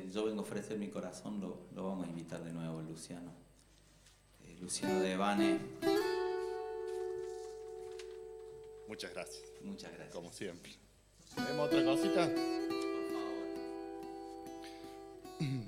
Yo vengo a ofrecer mi corazón, lo vamos a invitar de nuevo, Luciano. Luciano Devane. Muchas gracias. Muchas gracias. Como siempre. ¿Tenemos otra cosita? Por favor.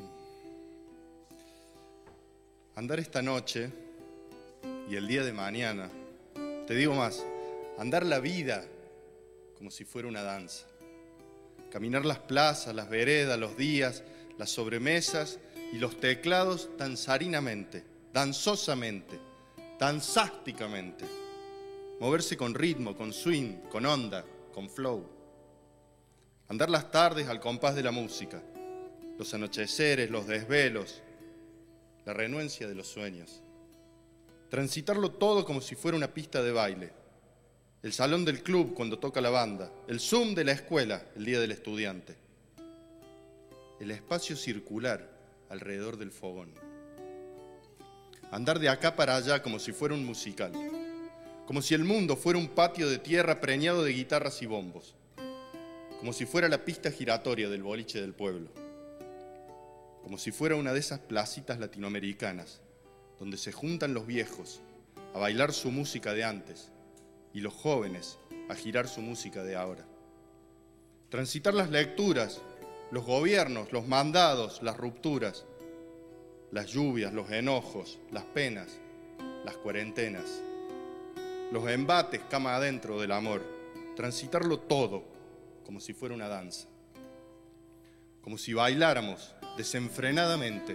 Andar esta noche y el día de mañana. Te digo más, andar la vida como si fuera una danza. Caminar las plazas, las veredas, los días, las sobremesas y los teclados danzarinamente, danzosamente, danzásticamente. Moverse con ritmo, con swing, con onda, con flow. Andar las tardes al compás de la música, los anocheceres, los desvelos, la renuencia de los sueños. Transitarlo todo como si fuera una pista de baile. El salón del club cuando toca la banda, el Zoom de la escuela el día del estudiante. El espacio circular alrededor del fogón. Andar de acá para allá como si fuera un musical. Como si el mundo fuera un patio de tierra preñado de guitarras y bombos. Como si fuera la pista giratoria del boliche del pueblo. Como si fuera una de esas placitas latinoamericanas donde se juntan los viejos a bailar su música de antes y los jóvenes a girar su música de ahora. Transitar las lecturas, los gobiernos, los mandados, las rupturas, las lluvias, los enojos, las penas, las cuarentenas, los embates cama adentro del amor. Transitarlo todo como si fuera una danza. Como si bailáramos desenfrenadamente,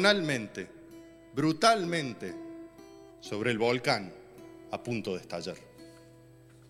irracionalmente, brutalmente, sobre el volcán a punto de estallar.